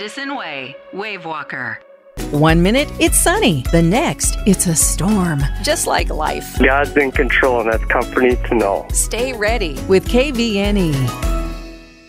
Citizen Way, Wave Walker. 1 minute, it's sunny. The next, it's a storm. Just like life. God's in control, and that's comforting to know. Stay ready with KVNE.